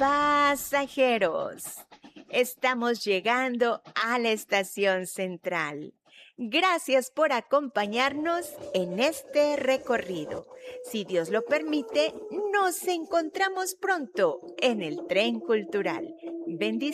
Pasajeros, estamos llegando a la estación central. Gracias por acompañarnos en este recorrido. Si Dios lo permite, nos encontramos pronto en el tren cultural. Bendiciones.